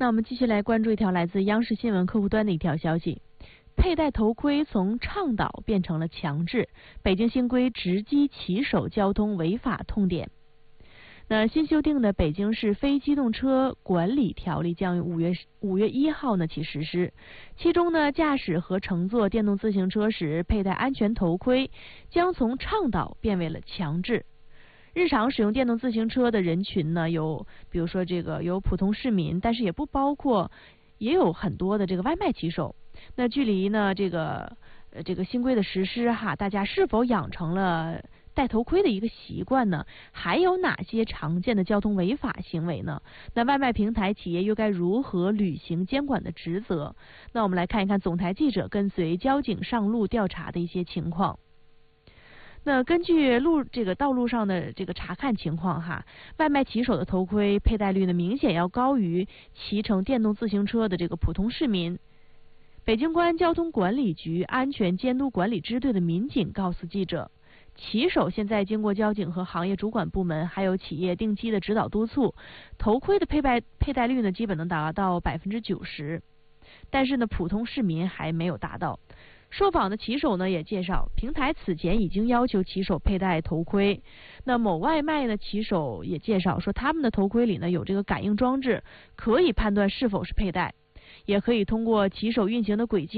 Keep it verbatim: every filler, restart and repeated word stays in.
那我们继续来关注一条来自央视新闻客户端的一条消息：佩戴头盔从倡导变成了强制，北京新规直击骑手交通违法痛点。那新修订的《北京市非机动车管理条例》将于五月五月一号呢起实施，其中呢，驾驶和乘坐电动自行车时佩戴安全头盔将从倡导变为了强制。日常使用电动自行车的人群呢，有比如说这个有普通市民，但是也不包括，也有很多的这个外卖骑手。那距离呢这个呃这个新规的实施哈，大家是否养成了戴头盔的一个习惯呢？还有哪些常见的交通违法行为呢？那外卖平台企业又该如何履行监管的职责？那我们来看一看总台记者跟随交警上路调查的一些情况。那根据路这个道路上的这个查看情况哈，外卖骑手的头盔佩戴率呢明显要高于骑乘电动自行车的这个普通市民。北京公安交通管理局安全监督管理支队的民警告诉记者，骑手现在经过交警和行业主管部门还有企业定期的指导督促，头盔的佩戴佩戴率呢基本能达到百分之九十，但是呢普通市民还没有达到。受访的骑手呢也介绍，平台此前已经要求骑手佩戴头盔。那某外卖呢骑手也介绍说，他们的头盔里呢有这个感应装置，可以判断是否是佩戴，也可以通过骑手运行的轨迹